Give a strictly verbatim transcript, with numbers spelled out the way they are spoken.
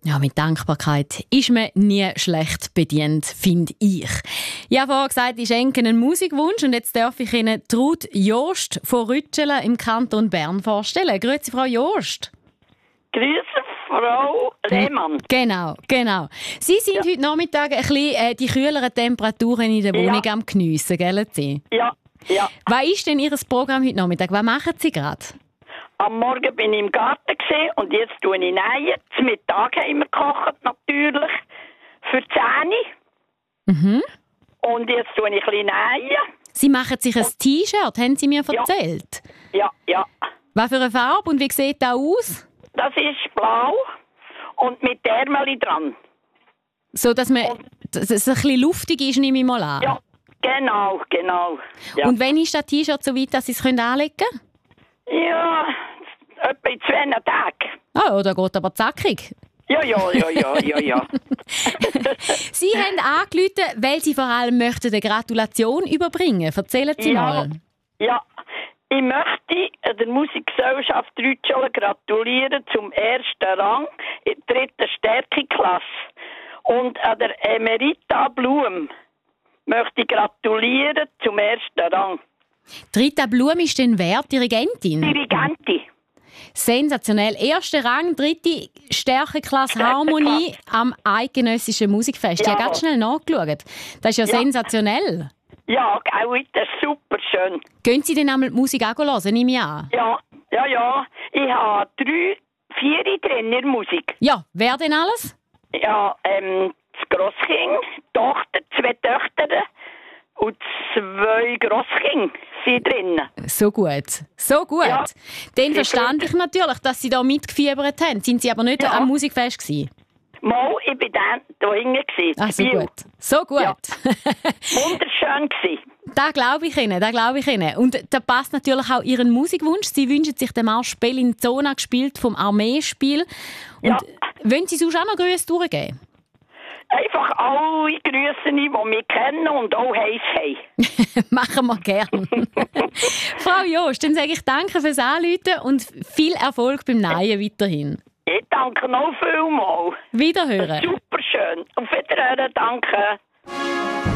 Ja, mit Dankbarkeit ist man nie schlecht bedient, finde ich. Ich habe vorhin gesagt, ich schenke einen Musikwunsch und jetzt darf ich Ihnen Ruth Jost von Rütschelen im Kanton Bern vorstellen. Grüezi, Frau Jost. Grüße, Frau Lehmann. Genau, genau. Sie sind ja. heute Nachmittag ein bisschen äh, die kühleren Temperaturen in der Wohnung ja. am Geniessen, gell? Sie? Ja, ja. Was ist denn Ihr Programm heute Nachmittag? Was machen Sie gerade? Am Morgen bin ich im Garten und jetzt tue ich nähen. Zum Mittag haben wir gekocht, natürlich, für die Zähne. Mhm. Und jetzt tue ich ein bisschen nähen. Sie machen sich ein T-Shirt, haben Sie mir erzählt? Ja, ja. Was für eine Farbe und wie sieht das aus? Das ist blau und mit Ärmeli dran. So, dass, man, und, dass es ein bisschen luftig ist, nehme ich mal an. Ja, genau, genau. Ja. Und wann ist das T-Shirt so weit, dass Sie es anlegen können? Ja, etwa in zwei Tagen. Ah, oh, da geht aber zackig. Ja, ja, ja, ja, ja, ja. Sie haben angerufen, weil Sie vor allem möchten eine Gratulation überbringen. Erzählen Sie ja, mal. Ja, ich möchte der Musikgesellschaft Rütschelen gratulieren zum ersten Rang in der dritten Stärkeklasse. Und an der Emerita Blum möchte ich gratulieren zum ersten Rang. Rita Blum ist denn wer? Dirigentin? Dirigentin. Sensationell. Erster Rang, dritte Stärkeklasse Harmonie am Eidgenössischen Musikfest. Ja. Ich habe ganz schnell nachgeschaut. Das ist ja, ja. sensationell. Ja, auch das ist super schön. Gehen Sie denn einmal die Musik auch hören, nehme ich an? Ja, ja, ja. Ich habe drei, vier drin in der Musik. Ja, wer denn alles? Ja, ähm, das Grosskind, Tochter, zwei Töchter und zwei Grosskinder sind drin. So gut, so gut. Ja. Dann verstand ich natürlich, dass Sie da mitgefiebert haben. Sind Sie aber nicht ja. am Musikfest gewesen? Mal, ich war dann da hinten. Ach, so gut. So gut. Ja. Wunderschön gewesen. Das glaube ich Ihnen, das glaube ich Ihnen. Und da passt natürlich auch Ihren Musikwunsch. Sie wünschen sich den Marsch Bellinzona gespielt vom Armeespiel. Und ja. wollen Sie sonst auch noch Grüße durchgeben? Einfach alle Grüße, die wir kennen und auch heiß haben. Machen wir gerne. Frau Jost, dann sage ich danke fürs Anrufen und viel Erfolg beim Nähen weiterhin. Ich danke noch vielmals. Wiederhören. Super schön. Auf Wiederhören, danke.